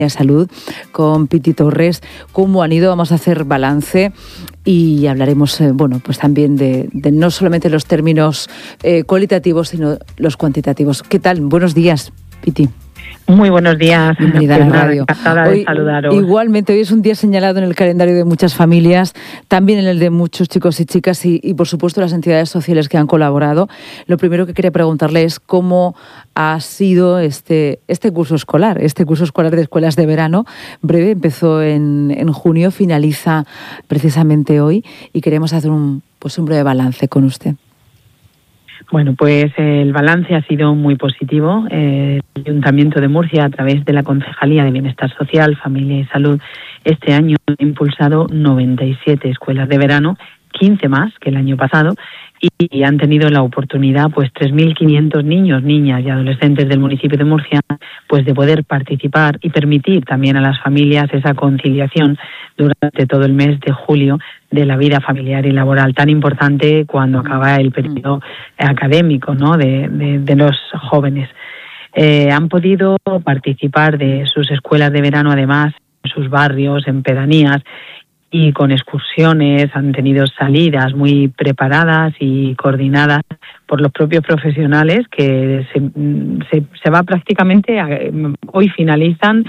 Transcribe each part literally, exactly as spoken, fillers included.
Salud con Piti Torres, cómo han ido, vamos a hacer balance y hablaremos, eh, bueno, pues también de, de no solamente los términos eh, cualitativos, sino los cuantitativos. ¿Qué tal? Buenos días, Piti. Muy buenos días. Bienvenida pues a la nada, radio. Encantada Hoy, de saludaros. Igualmente, hoy es un día señalado en el calendario de muchas familias, también en el de muchos chicos y chicas y, y por supuesto, las entidades sociales que han colaborado. Lo primero que quería preguntarle es cómo ha sido este, este curso escolar, este curso escolar de escuelas de verano. Breve, empezó en, en junio, finaliza precisamente hoy y queremos hacer un, pues un breve balance con usted. Bueno, pues el balance ha sido muy positivo. Eh, el Ayuntamiento de Murcia, a través de la Concejalía de Bienestar Social, Familia y Salud, este año ha impulsado noventa y siete escuelas de verano, quince más que el año pasado, y han tenido la oportunidad, pues tres mil quinientos niños, niñas y adolescentes del municipio de Murcia, pues de poder participar y permitir también a las familias esa conciliación durante todo el mes de julio de la vida familiar y laboral, tan importante cuando acaba el periodo académico, ¿no?, de, de, de los jóvenes. Eh, han podido participar de sus escuelas de verano, además, en sus barrios, en pedanías, y con excursiones, han tenido salidas muy preparadas y coordinadas por los propios profesionales que se, se, se va prácticamente, a, hoy finalizan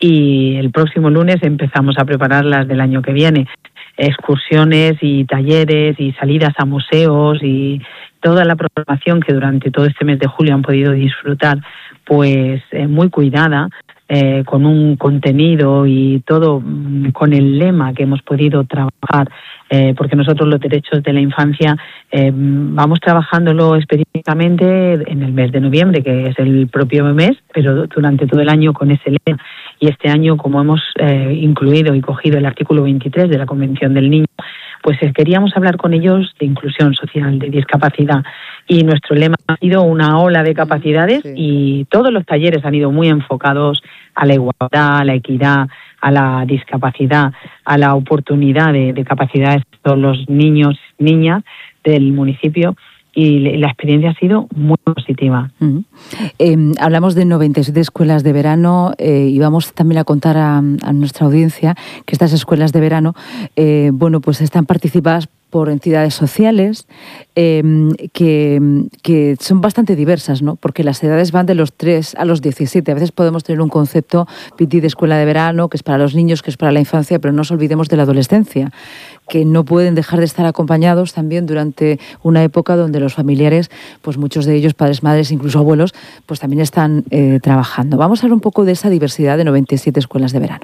y el próximo lunes empezamos a preparar las del año que viene. Excursiones y talleres y salidas a museos y toda la programación que durante todo este mes de julio han podido disfrutar, pues eh, muy cuidada, Eh, con un contenido y todo mm, con el lema que hemos podido trabajar, eh, porque nosotros los derechos de la infancia eh, vamos trabajándolo específicamente en el mes de noviembre, que es el propio mes, pero durante todo el año con ese lema. Y este año, como hemos eh, incluido y cogido el artículo veintitrés de la Convención del Niño, pues queríamos hablar con ellos de inclusión social, de discapacidad. Y nuestro lema ha sido una ola de capacidades, sí. Y todos los talleres han ido muy enfocados a la igualdad, a la equidad, a la discapacidad, a la oportunidad de, de capacidades de todos los niños, niñas del municipio. Y la experiencia ha sido muy positiva. Uh-huh. Eh, hablamos de noventa y siete escuelas de verano eh, y vamos también a contar a, a nuestra audiencia que estas escuelas de verano, eh, bueno, pues están participadas por entidades sociales eh, que, que son bastante diversas, ¿no? Porque las edades van de los tres a los diecisiete. A veces podemos tener un concepto, Piti, de escuela de verano, que es para los niños, que es para la infancia, pero no nos olvidemos de la adolescencia, que no pueden dejar de estar acompañados también durante una época donde los familiares, pues muchos de ellos, padres, madres, incluso abuelos, pues también están eh, trabajando. Vamos a hablar un poco de esa diversidad de noventa y siete escuelas de verano.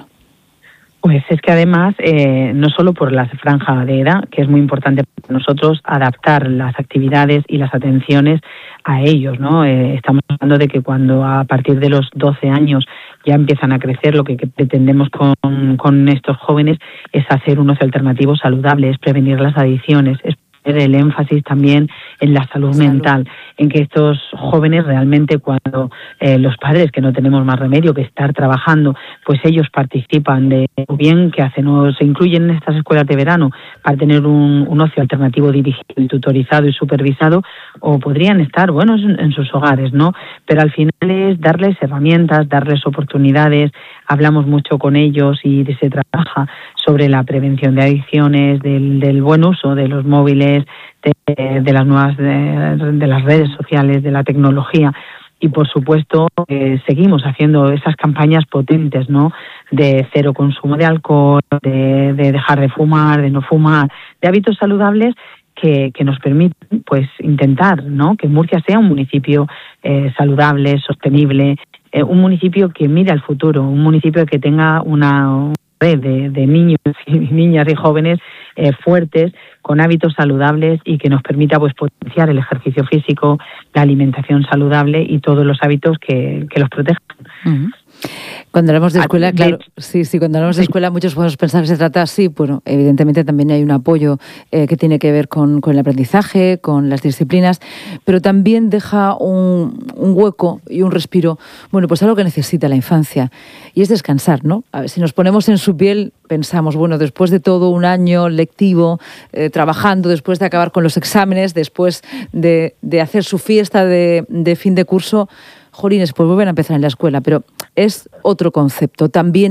Pues es que además, eh, no solo por la franja de edad, que es muy importante para nosotros adaptar las actividades y las atenciones a ellos, ¿no? Eh, estamos hablando de que cuando a partir de los doce años ya empiezan a crecer, lo que, que pretendemos con, con estos jóvenes es hacer un ocio alternativo saludable, es prevenir las adicciones, es el énfasis también en la salud, salud mental, en que estos jóvenes realmente, cuando eh, los padres, que no tenemos más remedio que estar trabajando, pues ellos participan de bien que hacen o se incluyen en estas escuelas de verano para tener un, un ocio alternativo dirigido y tutorizado y supervisado, o podrían estar, bueno, en, en sus hogares, ¿no? Pero al final es darles herramientas, darles oportunidades. Hablamos mucho con ellos y se trabaja sobre la prevención de adicciones, del, del buen uso de los móviles, de, de las nuevas, de, de las redes sociales, de la tecnología. Y, por supuesto, eh, seguimos haciendo esas campañas potentes, ¿no?, de cero consumo de alcohol, de, de dejar de fumar, de no fumar, de hábitos saludables que, que nos permiten, pues, intentar, ¿no?, que Murcia sea un municipio eh, saludable, sostenible, eh, un municipio que mire al futuro, un municipio que tenga una red de, de niños y niñas y jóvenes eh, fuertes, con hábitos saludables y que nos permita, pues, potenciar el ejercicio físico, la alimentación saludable y todos los hábitos que, que los protejan. Uh-huh. Cuando hablamos de escuela, claro, sí, sí, cuando hablamos de escuela muchos podemos pensar que se trata así, bueno, evidentemente también hay un apoyo eh, que tiene que ver con, con el aprendizaje, con las disciplinas, pero también deja un, un hueco y un respiro, bueno, pues algo que necesita la infancia, y es descansar, ¿no? A ver, si nos ponemos en su piel, pensamos, bueno, después de todo un año lectivo, eh, trabajando, después de acabar con los exámenes, después de, de hacer su fiesta de, de fin de curso, jolines, pues vuelven a empezar en la escuela, pero es otro concepto. También